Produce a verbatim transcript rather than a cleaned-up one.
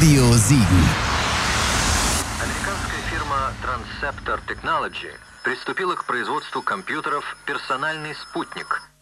Radio Siegen. Американская фирма Transceptor Technology приступила к производству компьютеров «Персональный спутник»,